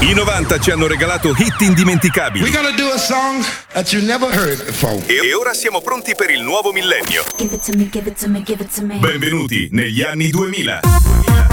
I 90 ci hanno regalato hit indimenticabili. We're gonna do a song that you never heard before. E ora siamo pronti per il nuovo millennio. Give it to me, give it to me, give it to me. Benvenuti negli anni 2000.